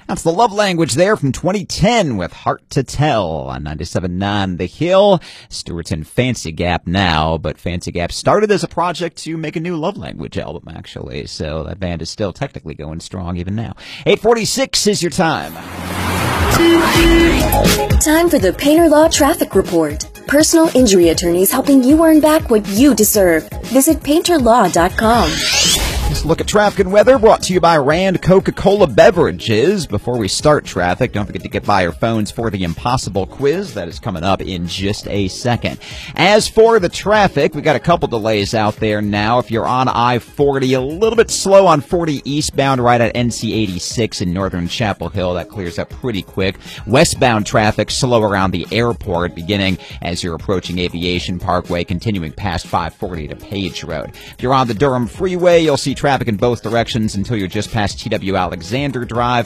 That's the Love Language there from 2010 with Heart to Tell on 97.9 The Hill. Stewart's in Fancy Gap now, but Fancy Gap started as a project to make a new Love Language album, actually. So that band is still technically going strong even now. 8:46 is your time. Time for the Painter Law Traffic Report. Personal injury attorneys helping you earn back what you deserve. Visit painterlaw.com. Let's look at traffic and weather brought to you by Rand Coca-Cola Beverages. Before we start traffic, don't forget to get by your phones for the Impossible Quiz. That is coming up in just a second. As for the traffic, we got a couple delays out there now. If you're on I-40, a little bit slow on 40 eastbound right at NC-86 in northern Chapel Hill. That clears up pretty quick. Westbound traffic slow around the airport, beginning as you're approaching Aviation Parkway, continuing past 540 to Page Road. If you're on the Durham Freeway, you'll see traffic in both directions until you're just past T.W. Alexander Drive.